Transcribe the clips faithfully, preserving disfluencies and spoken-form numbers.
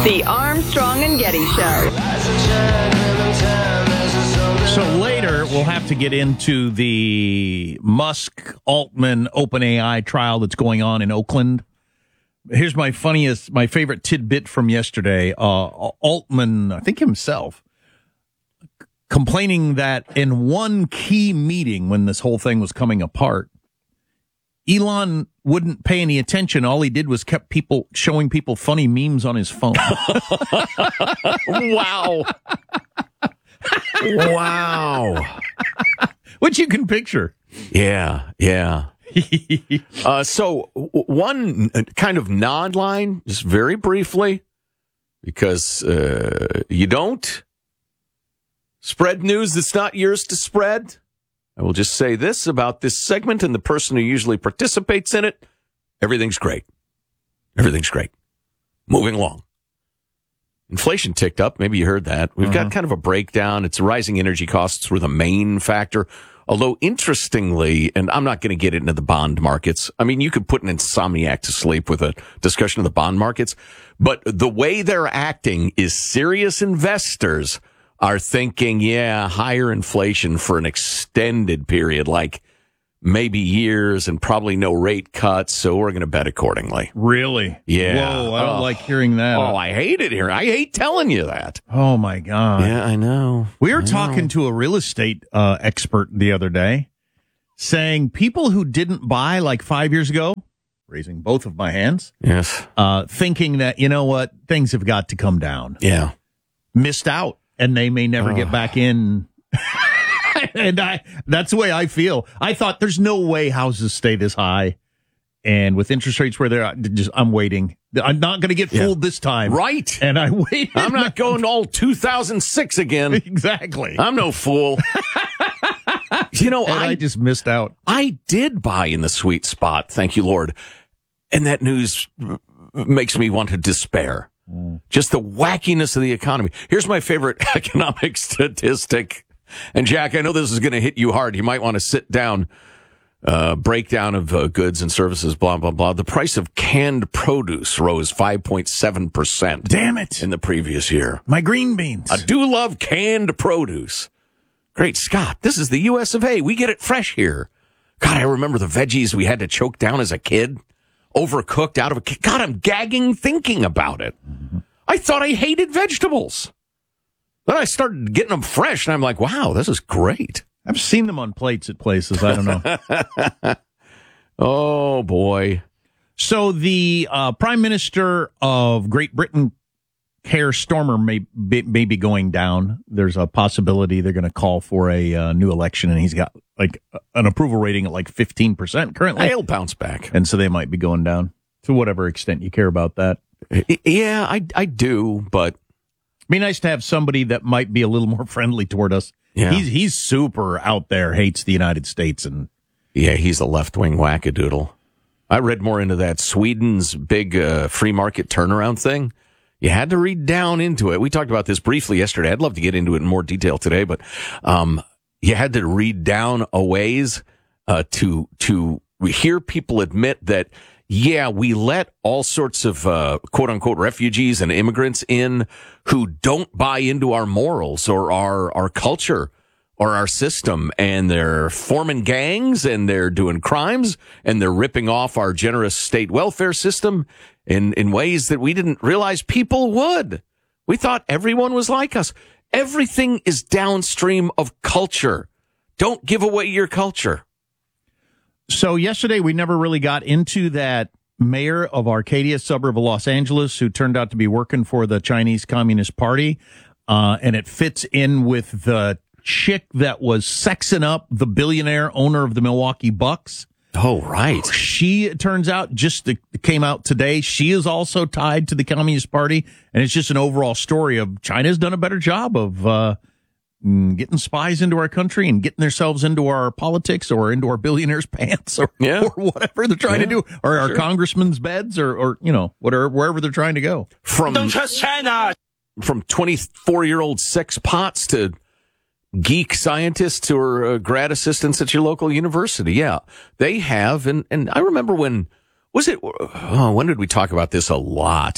The Armstrong and Getty Show. So later, we'll have to get into the Musk-Altman OpenAI trial that's going on in Oakland. Here's my funniest, my favorite tidbit from yesterday. Uh, Altman, I think himself, complaining that in one key meeting when this whole thing was coming apart, Elon wouldn't pay any attention. All he did was kept people showing people funny memes on his phone. Wow. Wow. Which you can picture. Yeah, yeah. uh, so w- one kind of nod line, just very briefly, because uh, you don't spread news that's not yours to spread. I will just say this about this segment and the person who usually participates in it. Everything's great. Everything's great. Moving along. Inflation ticked up. Maybe you heard that. We've uh-huh. got kind of a breakdown. It's rising energy costs were the main factor. Although, interestingly, and I'm not going to get into the bond markets. I mean, you could put an insomniac to sleep with a discussion of the bond markets. But the way they're acting is serious investors are thinking, yeah, higher inflation for an extended period, like maybe years and probably no rate cuts, so we're going to bet accordingly. Really? Yeah. Whoa, I don't oh. like hearing that. Oh, I hate it here. I hate telling you that. Oh, my God. Yeah, I know. We were I talking know. to a real estate uh, expert the other day saying people who didn't buy like five years ago, raising both of my hands, yes, uh, thinking that, you know what, things have got to come down. Yeah. Missed out. And they may never oh. get back in. And I, that's the way I feel. I thought there's no way houses stay this high. And with interest rates where they're at, just, I'm waiting. I'm not going to get fooled yeah. this time. Right. And I wait. I'm not going all two thousand six again. Exactly. I'm no fool. You know, I, I just missed out. I did buy in the sweet spot. Thank you, Lord. And that news makes me want to despair. Mm. Just the wackiness of the economy. Here's my favorite economic statistic. And Jack, I know this is going to hit you hard. You might want to sit down. Uh, breakdown of uh, goods and services, blah, blah, blah. The price of canned produce rose five point seven percent. Damn it. In the previous year. My green beans. I do love canned produce. Great Scott. This is the U S of A. We get it fresh here. God, I remember the veggies we had to choke down as a kid. Overcooked out of a... God, I'm gagging thinking about it. Mm-hmm. I thought I hated vegetables. Then I started getting them fresh, and I'm like, wow, this is great. I've seen them on plates at places. I don't know. Oh, boy. So the uh, Prime Minister of Great Britain, Keir Starmer, may be, may be going down. There's a possibility they're going to call for a uh, new election, and he's got like an approval rating at like fifteen percent currently. He'll bounce back. And so they might be going down to whatever extent you care about that. Yeah, I, I do, but... It'd be nice to have somebody that might be a little more friendly toward us. Yeah. He's he's super out there, hates the United States. and Yeah, he's a left-wing wackadoodle. I read more into that Sweden's big uh, free market turnaround thing. You had to read down into it. We talked about this briefly yesterday. I'd love to get into it in more detail today, but um, you had to read down a ways uh, to to hear people admit that, yeah, we let all sorts of uh, quote-unquote refugees and immigrants in who don't buy into our morals or our, our culture or our system, and they're forming gangs and they're doing crimes and they're ripping off our generous state welfare system in, in ways that we didn't realize people would. We thought everyone was like us. Everything is downstream of culture. Don't give away your culture. So yesterday we never really got into that mayor of Arcadia, suburb of Los Angeles, who turned out to be working for the Chinese Communist Party. Uh, and it fits in with the chick that was sexing up the billionaire owner of the Milwaukee Bucks. Oh, right. She, it turns out, just came out today. She is also tied to the Communist Party. And it's just an overall story of China's done a better job of uh getting spies into our country and getting themselves into our politics or into our billionaires' pants or, yeah. or whatever they're trying yeah. to do, or our sure. congressmen's beds or, or, you know, whatever, wherever they're trying to go. From, Don't trust China. From twenty-four-year-old sex pots to geek scientists or uh, grad assistants at your local university. Yeah, they have. And, and I remember when, was it, oh, when did we talk about this a lot?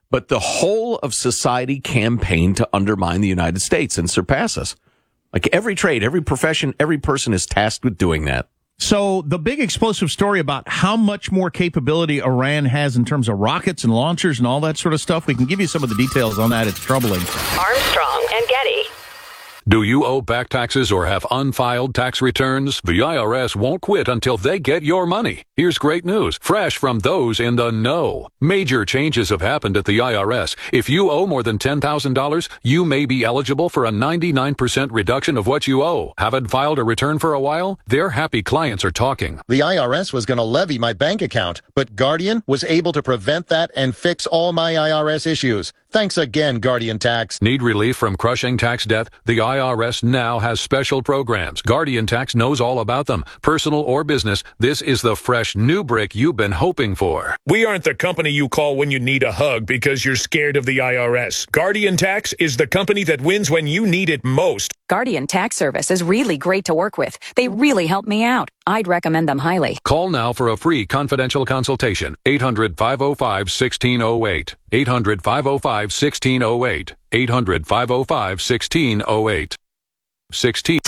but the whole of society campaigned to undermine the United States and surpass us. Like every trade, every profession, every person is tasked with doing that. So the big explosive story about how much more capability Iran has in terms of rockets and launchers and all that sort of stuff, we can give you some of the details on that. It's troubling. Armstrong and Getty. Do you owe back taxes or have unfiled tax returns? The I R S won't quit until they get your money. Here's great news, fresh from those in the know. Major changes have happened at the I R S. If you owe more than ten thousand dollars, you may be eligible for a ninety-nine percent reduction of what you owe. Haven't filed a return for a while? Their happy clients are talking. The I R S was going to levy my bank account, but Guardian was able to prevent that and fix all my I R S issues. Thanks again, Guardian Tax. Need relief from crushing tax debt? The I R S now has special programs. Guardian Tax knows all about them. Personal or business, this is the fresh new brick you've been hoping for. We aren't the company you call when you need a hug because you're scared of the I R S. Guardian Tax is the company that wins when you need it most. Guardian Tax Service is really great to work with. They really help me out. I'd recommend them highly. Call now for a free confidential consultation. eight hundred, five oh five, one six oh eight. eight hundred, five oh five, one six oh eight. eight hundred, five oh five, one six oh eight. sixteen.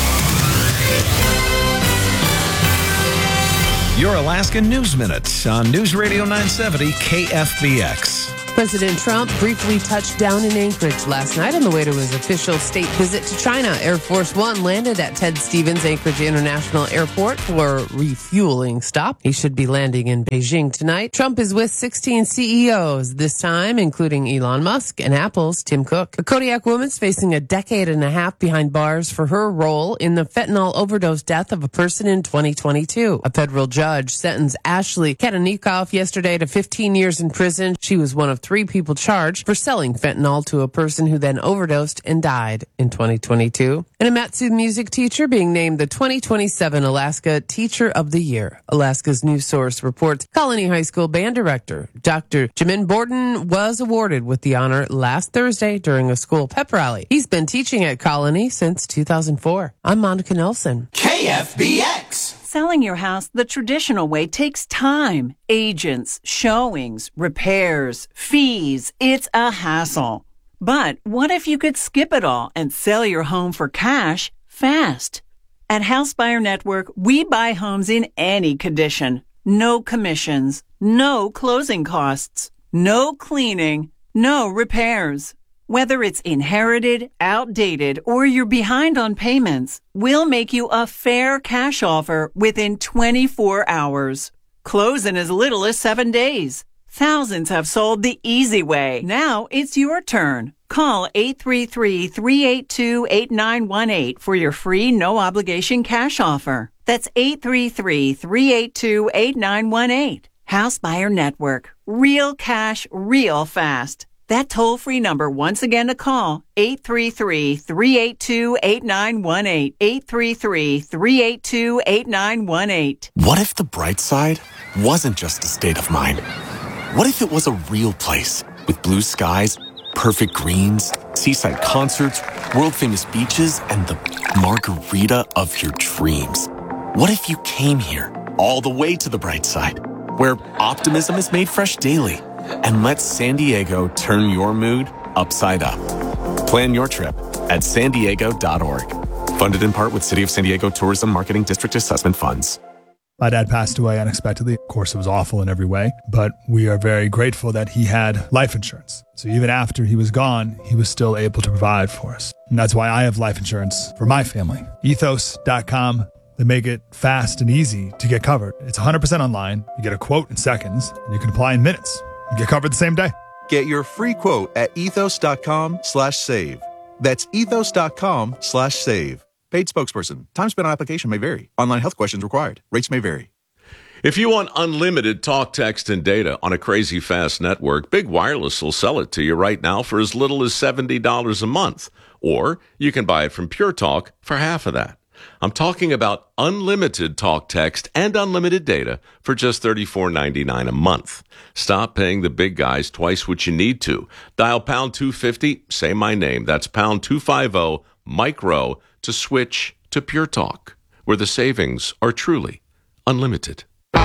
Your Alaska News Minute on News Radio nine seventy K F B X. President Trump briefly touched down in Anchorage last night on the way to his official state visit to China. Air Force One landed at Ted Stevens Anchorage International Airport for a refueling stop. He should be landing in Beijing tonight. Trump is with sixteen C E Os this time, including Elon Musk and Apple's Tim Cook. A Kodiak woman's facing a decade and a half behind bars for her role in the fentanyl overdose death of a person in twenty twenty-two. A federal judge sentenced Ashley Katanikoff yesterday to fifteen years in prison. She was one of three people charged for selling fentanyl to a person who then overdosed and died in twenty twenty-two. And a Matsu music teacher being named the twenty twenty-seven Alaska Teacher of the Year. Alaska's News Source reports Colony High School band director Doctor Jamin Borden was awarded with the honor last Thursday during a school pep rally. He's been teaching at Colony since two thousand four. I'm Monica Nelson. K F B X. Selling your house the traditional way takes time. Agents, showings, repairs, fees. It's a hassle. But what if you could skip it all and sell your home for cash fast? At House Buyer Network, we buy homes in any condition. No commissions, no closing costs, no cleaning, no repairs. Whether it's inherited, outdated, or you're behind on payments, we'll make you a fair cash offer within twenty-four hours. Close in as little as seven days. Thousands have sold the easy way. Now it's your turn. Call eight three three, three eight two, eight nine one eight for your free no-obligation cash offer. That's eight three three, three eight two, eight nine one eight. House Buyer Network. Real cash, real fast. That toll-free number once again to call, eight three three, three eight two, eight nine one eight, eight three three, three eight two, eight nine one eight. What if the bright side wasn't just a state of mind? What if it was a real place with blue skies, perfect greens, seaside concerts, world-famous beaches, and the margarita of your dreams? What if you came here all the way to the bright side, where optimism is made fresh daily? And let San Diego turn your mood upside up. Plan your trip at san diego dot org. Funded in part with City of San Diego Tourism Marketing District Assessment Funds. My dad passed away unexpectedly. Of course, it was awful in every way, but we are very grateful that he had life insurance. So even after he was gone, he was still able to provide for us. And that's why I have life insurance for my family. ethos dot com. They make it fast and easy to get covered. It's one hundred percent online. You get a quote in seconds, and you can apply in minutes. You get covered the same day. Get your free quote at ethos dot com slash save. That's ethos dot com slash save. Paid spokesperson. Time spent on application may vary. Online health questions required. Rates may vary. If you want unlimited talk, text, and data on a crazy fast network, Big Wireless will sell it to you right now for as little as seventy dollars a month. Or you can buy it from Pure Talk for half of that. I'm talking about unlimited talk, text, and unlimited data for just thirty-four ninety-nine a month. Stop paying the big guys twice what you need to. Dial pound two fifty, say my name. That's pound two fifty, micro, to switch to Pure Talk, where the savings are truly unlimited.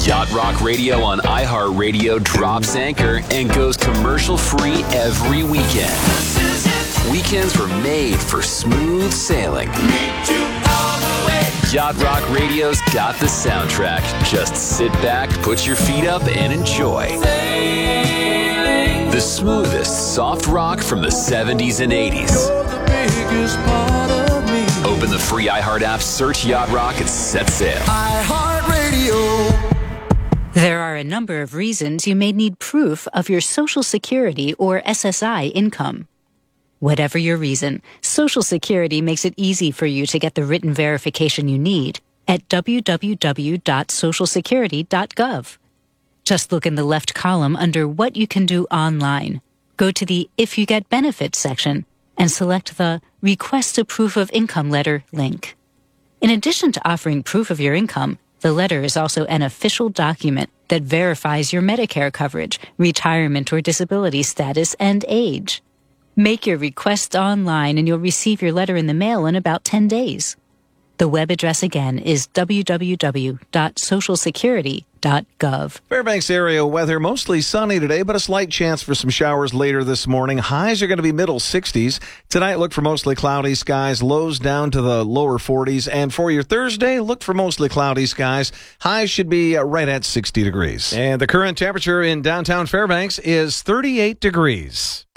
Yacht Rock Radio on iHeartRadio drops anchor and goes commercial-free every weekend. Weekends were made for smooth sailing. Yacht Rock Radio's got the soundtrack. Just sit back, put your feet up, and enjoy. The smoothest soft rock from the seventies and eighties. Open the free iHeart app, search Yacht Rock, and set sail. iHeartRadio. There are a number of reasons you may need proof of your Social Security or S S I income. Whatever your reason, Social Security makes it easy for you to get the written verification you need at w w w dot social security dot gov. Just look in the left column under What You Can Do Online. Go to the If You Get Benefits section and select the Request a Proof of Income letter link. In addition to offering proof of your income, the letter is also an official document that verifies your Medicare coverage, retirement or disability status, and age. Make your request online and you'll receive your letter in the mail in about ten days. The web address again is w w w dot social security dot gov. Fairbanks area weather, mostly sunny today, but a slight chance for some showers later this morning. Highs are going to be middle sixties. Tonight, look for mostly cloudy skies, lows down to the lower forties. And for your Thursday, look for mostly cloudy skies. Highs should be right at sixty degrees. And the current temperature in downtown Fairbanks is thirty-eight degrees.